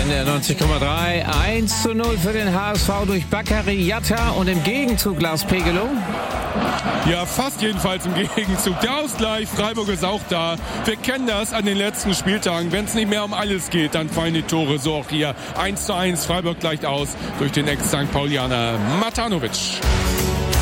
in der 90,3. 1:0 für den HSV durch Bakary Jatta und im Gegenzug Lars Pegelow. Ja, fast jedenfalls im Gegenzug. Der Ausgleich, Freiburg ist auch da. Wir kennen das an den letzten Spieltagen. Wenn es nicht mehr um alles geht, dann fallen die Tore. So auch hier 1:1. Freiburg gleicht aus durch den Ex-St. Paulianer Matanovic.